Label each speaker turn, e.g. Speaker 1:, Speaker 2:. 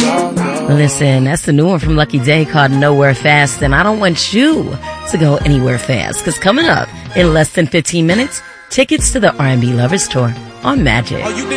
Speaker 1: Listen, that's the new one from Lucky Day called Nowhere Fast, and I don't want you to go anywhere fast, because coming up in less than 15 minutes, tickets to the R&B Lovers Tour on Magic.